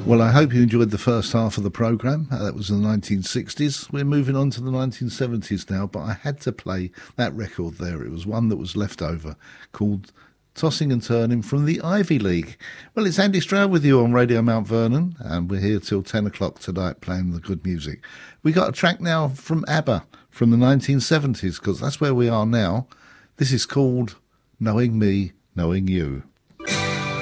Well, I hope you enjoyed the first half of the programme. That was in the 1960s. We're moving on to the 1970s now, but I had to play that record there. It was one that was left over, called Tossing and Turning from the Ivy League. Well, it's Andy Stroud with you on Radio Mount Vernon, and we're here till 10 o'clock tonight playing the good music. We got a track now from ABBA from the 1970s, because that's where we are now. This is called Knowing Me, Knowing You.